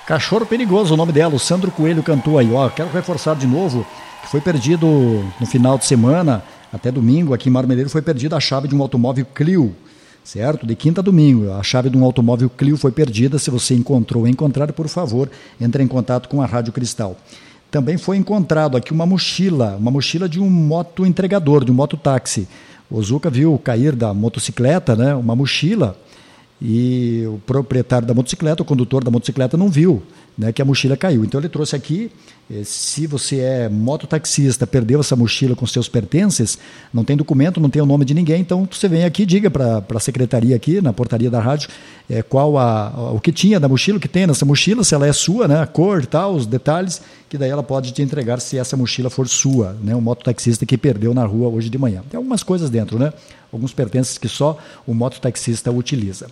Cachorro Perigoso, o nome dela, o Sandro Coelho cantou aí, ó, quero reforçar de novo, que foi perdido no final de semana, até domingo, aqui em Marmeleiro, foi perdida a chave de um automóvel Clio, certo? De quinta a domingo, a chave de um automóvel Clio foi perdida, se você encontrou ou encontrar, por favor, entre em contato com a Rádio Cristal. Também foi encontrado aqui uma mochila de um moto entregador, de um mototáxi. O Zuca viu cair da motocicleta, né, uma mochila, e o proprietário da motocicleta, o condutor da motocicleta não viu, né, que a mochila caiu. Então ele trouxe aqui, se você é mototaxista, perdeu essa mochila com seus pertences, não tem documento, não tem o nome de ninguém, então você vem aqui, diga para a secretaria aqui, na portaria da rádio, qual o que tinha da mochila, o que tem nessa mochila, se ela é sua, né, a cor e tal, os detalhes, que daí ela pode te entregar se essa mochila for sua, né, um mototaxista que perdeu na rua hoje de manhã. Tem algumas coisas dentro, né, alguns pertences que só o mototaxista utiliza.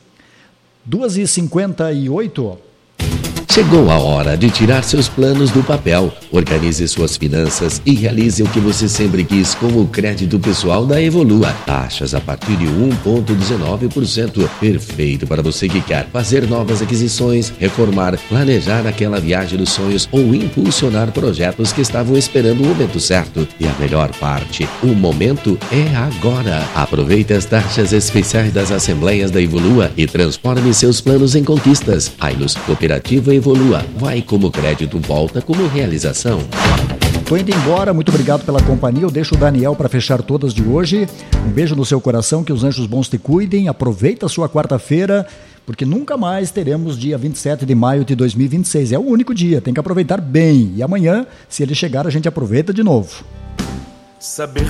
2h58. Chegou a hora de tirar seus planos do papel. Organize suas finanças e realize o que você sempre quis com o crédito pessoal da Evolua. Taxas a partir de 1,19%. Perfeito para você que quer fazer novas aquisições, reformar, planejar aquela viagem dos sonhos ou impulsionar projetos que estavam esperando o momento certo. E a melhor parte, o momento é agora. Aproveite as taxas especiais das assembleias da Evolua e transforme seus planos em conquistas. Ainus Cooperativa Evolua, vai como crédito, volta como realização. Tô indo embora, muito obrigado pela companhia, eu deixo o Daniel para fechar todas de hoje. Um beijo no seu coração, que os anjos bons te cuidem, aproveita a sua quarta-feira, porque nunca mais teremos dia 27 de maio de 2026, é o único dia, tem que aproveitar bem, e amanhã, se ele chegar, a gente aproveita de novo. Saber